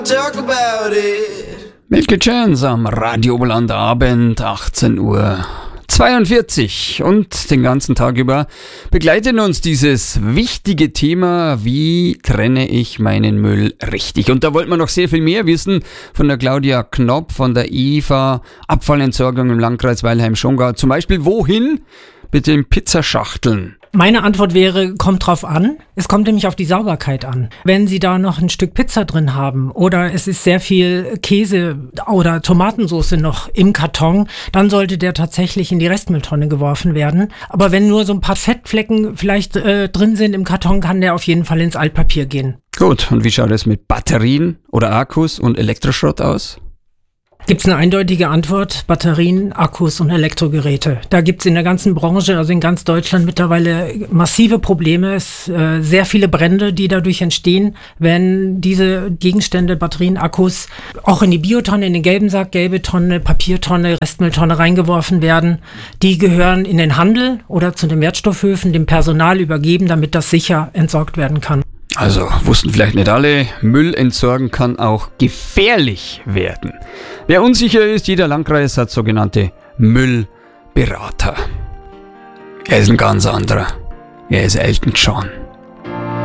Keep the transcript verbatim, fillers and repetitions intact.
Talk about it. Milky Chance am Radio Oberland Abend, achtzehn Uhr zweiundvierzig. Und den ganzen Tag über begleitet uns dieses wichtige Thema: Wie trenne ich meinen Müll richtig? Und da wollten wir noch sehr viel mehr wissen von der Claudia Knopp, von der I F A Abfallentsorgung im Landkreis Weilheim-Schongau. Zum Beispiel, wohin mit den Pizzaschachteln? Meine Antwort wäre, kommt drauf an. Es kommt nämlich auf die Sauberkeit an. Wenn Sie da noch ein Stück Pizza drin haben oder es ist sehr viel Käse oder Tomatensauce noch im Karton, dann sollte der tatsächlich in die Restmülltonne geworfen werden. Aber wenn nur so ein paar Fettflecken vielleicht äh, drin sind im Karton, kann der auf jeden Fall ins Altpapier gehen. Gut, und wie schaut es mit Batterien oder Akkus und Elektroschrott aus? Gibt es eine eindeutige Antwort: Batterien, Akkus und Elektrogeräte. Da gibt es in der ganzen Branche, also in ganz Deutschland mittlerweile massive Probleme. Es äh, sehr viele Brände, die dadurch entstehen, wenn diese Gegenstände, Batterien, Akkus, auch in die Biotonne, in den gelben Sack, gelbe Tonne, Papiertonne, Restmülltonne reingeworfen werden. Die gehören in den Handel oder zu den Wertstoffhöfen, dem Personal übergeben, damit das sicher entsorgt werden kann. Also, wussten vielleicht nicht alle, Müll entsorgen kann auch gefährlich werden. Wer unsicher ist, jeder Landkreis hat sogenannte Müllberater. Er ist ein ganz anderer. Er ist Elton John.